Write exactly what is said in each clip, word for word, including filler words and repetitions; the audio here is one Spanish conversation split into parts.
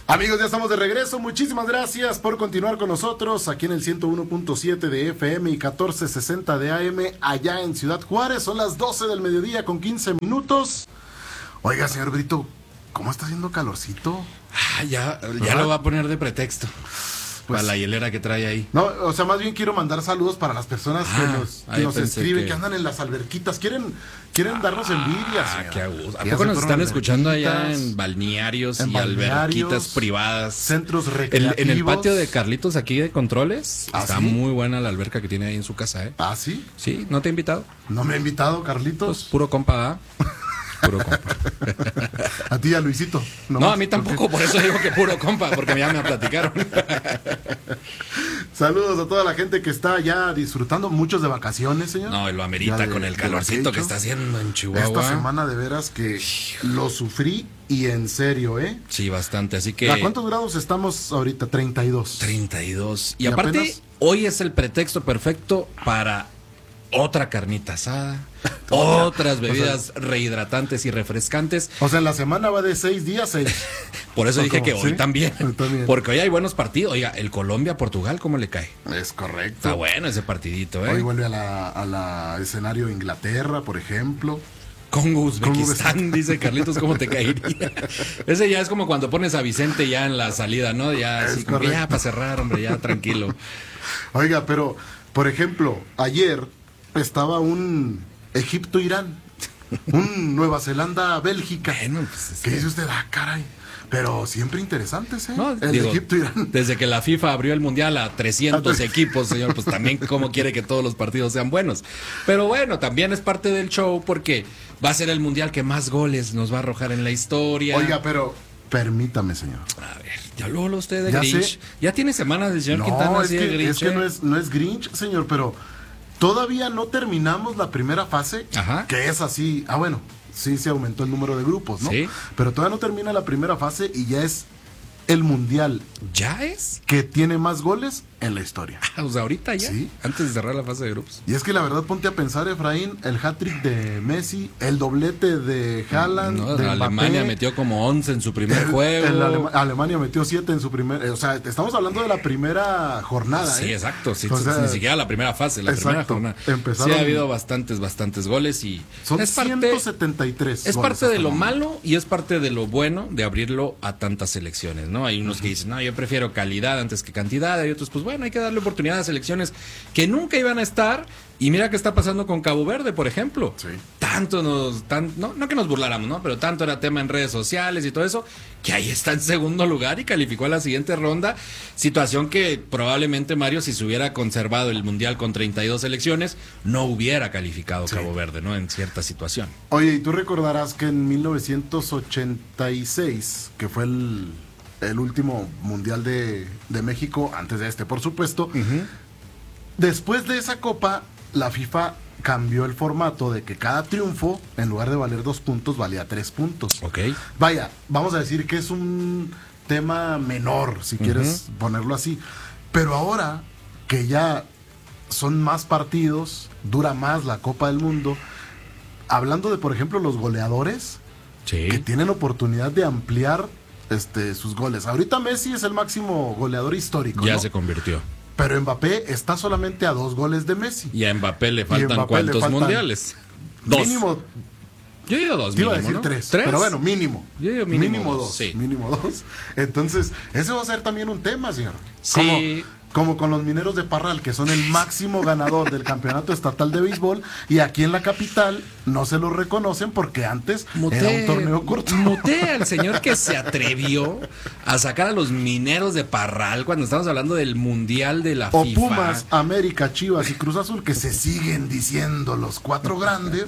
Amigos, ya estamos de regreso. Muchísimas gracias por continuar con nosotros aquí en el ciento uno punto siete de F M y catorce sesenta de A M allá en Ciudad Juárez. Son las doce del mediodía con quince minutos. Oiga, señor Brito, ¿cómo está haciendo calorcito? Ah, ya, ya lo va a poner de pretexto. Pues, para la hielera que trae ahí. No, o sea, más bien quiero mandar saludos para las personas ah, que nos, que nos escriben, que... que andan en las alberquitas. Quieren, quieren ah, darnos envidia, señor. Qué a gusto. ¿A poco nos están escuchando allá en balnearios en y balnearios, alberquitas privadas? Centros recreativos. El, en el patio de Carlitos aquí de Controles. ¿Ah, está sí? muy buena la alberca que tiene ahí en su casa, ¿eh? ¿Ah, sí? Sí, ¿no te ha invitado? No me ha invitado, Carlitos. Pues puro compa, ¿ah? Puro compa. A ti y a Luisito. No, no a mí tampoco, por eso digo que puro compa, porque ya me platicaron. Saludos a toda la gente que está ya disfrutando, muchos de vacaciones, señor. No, y lo amerita de, con el calorcito que está haciendo en Chihuahua. Esta semana de veras que lo sufrí y en serio, ¿eh? Sí, bastante, así que... ¿A cuántos grados estamos ahorita? treinta y dos. treinta y dos. Y, ¿Y aparte, apenas? Hoy es el pretexto perfecto para otra carnita asada, otras bebidas o sea, rehidratantes y refrescantes. O sea, la semana va de seis días, seis. Por eso dije que hoy ¿sí? también, también. Porque hoy hay buenos partidos. Oiga, el Colombia-Portugal, ¿cómo le cae? Es correcto. Está bueno ese partidito, ¿eh? Hoy vuelve a la, a la escenario Inglaterra, por ejemplo. Congo, Uzbekistán, dice Carlitos, ¿cómo te caería? Ese ya es como cuando pones a Vicente ya en la salida, ¿no? Ya así como que ya para cerrar, hombre, ya tranquilo. Oiga, pero, por ejemplo, ayer estaba un Egipto-Irán, un Nueva Zelanda-Bélgica. Bueno, pues ¿qué dice usted? Ah, caray. Pero siempre interesantes, ¿eh? No, el digo, Egipto-Irán. Desde que la FIFA abrió el Mundial a trescientos equipos, señor, pues también cómo quiere que todos los partidos sean buenos. Pero bueno, también es parte del show porque va a ser el Mundial que más goles nos va a arrojar en la historia. Oiga, pero permítame, señor. A ver, ya luego lo usted de ya Grinch. Sé. Ya tiene semanas del señor no, Quintana es así que, de Grinch. Es que no es, no es Grinch, señor, pero todavía no terminamos la primera fase, Ajá. que es así. Ah, bueno, sí se aumentó el número de grupos, ¿no? Sí. Pero todavía no termina la primera fase y ya es el mundial. ¿Ya es? Que tiene más goles en la historia. Ah, o sea, ahorita ya. Sí. Antes de cerrar la fase de grupos. Y es que la verdad, ponte a pensar, Efraín, el hat-trick de Messi, el doblete de Haaland, no, de Alemania Mbappé, metió como once en su primer el, juego. El Alema- Alemania metió siete en su primer... Eh, o sea, estamos hablando de la primera jornada. Sí, ¿eh? exacto. Sí, o sea, ni siquiera la primera fase, la exacto, primera jornada. Empezaron, sí, ha habido bastantes, bastantes goles y... Son es parte, ciento setenta y tres. Es parte de lo malo y es parte de lo bueno de abrirlo a tantas selecciones, ¿no? Hay unos uh-huh. que dicen, no, yo prefiero calidad antes que cantidad. Hay otros, pues bueno, hay que darle oportunidad a selecciones que nunca iban a estar. Y mira qué está pasando con Cabo Verde, por ejemplo. Sí. Tanto nos, tan, no, no que nos burláramos, ¿no? Pero tanto era tema en redes sociales y todo eso, que ahí está en segundo lugar y calificó a la siguiente ronda. Situación que probablemente, Mario, si se hubiera conservado el Mundial con treinta y dos selecciones, no hubiera calificado sí. Cabo Verde, ¿no? En cierta situación. Oye, y tú recordarás que en mil novecientos ochenta y seis, que fue el, el último Mundial de, de México, antes de este, por supuesto, uh-huh. después de esa copa, la FIFA cambió el formato de que cada triunfo, en lugar de valer dos puntos, valía tres puntos. Ok. Vaya, vamos a decir que es un tema menor, si uh-huh. quieres ponerlo así. Pero ahora que ya son más partidos, dura más la Copa del Mundo, hablando de, por ejemplo, los goleadores, sí. que tienen oportunidad de ampliar este, sus goles. Ahorita Messi es el máximo goleador histórico, ya ¿no? se convirtió. Pero Mbappé está solamente a dos goles de Messi. Y a Mbappé le faltan Mbappé ¿cuántos le faltan mundiales? Dos. Mínimo. Yo digo dos, Te iba mínimo, a decir ¿no? tres, ¿Tres? pero bueno, mínimo. Yo digo mínimo, mínimo dos, dos. Sí. Mínimo dos. Entonces, ese va a ser también un tema, señor. Sí. Como, como con los Mineros de Parral, que son el máximo ganador del campeonato estatal de béisbol, y aquí en la capital no se lo reconocen porque antes Muté, era un torneo corto. Muté al señor que se atrevió a sacar a los Mineros de Parral cuando estamos hablando del Mundial de la o FIFA. O Pumas, América, Chivas y Cruz Azul, que se siguen diciendo los cuatro grandes,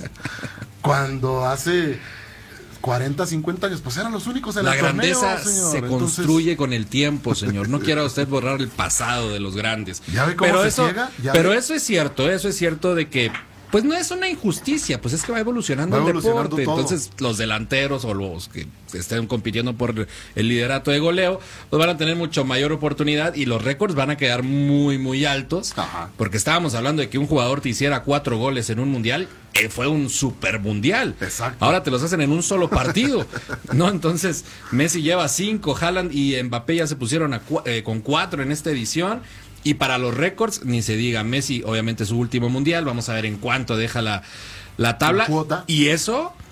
cuando hace cuarenta, cincuenta años, pues eran los únicos en la el torneo, grandeza señor. se Entonces, construye con el tiempo, señor. No quiera usted borrar el pasado de los grandes. ¿Ya ve cómo pero se eso, ciega? ¿Ya pero ve? eso es cierto, eso es cierto de que Pues no es una injusticia, pues es que va evolucionando Va el evolucionando deporte. todo. Entonces, los delanteros o los que estén compitiendo por el liderato de goleo, pues van a tener mucho mayor oportunidad y los récords van a quedar muy, muy altos. Ajá. Porque estábamos hablando de que un jugador te hiciera cuatro goles en un mundial, eh, fue un super mundial. Exacto. Ahora te los hacen en un solo partido, ¿no? Entonces, Messi lleva cinco, Haaland y Mbappé ya se pusieron a cu- eh, con cuatro en esta edición. Y para los récords, ni se diga, Messi obviamente su último mundial, vamos a ver en cuánto deja la, la tabla. La cuota. Y eso